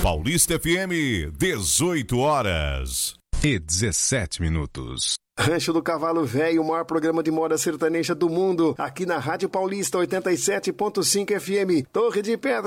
Paulista FM, 18 horas e 17 minutos. Rancho do Cavalo Velho, o maior programa de moda sertaneja do mundo, aqui na Rádio Paulista 87.5 FM, Torre de Pedra.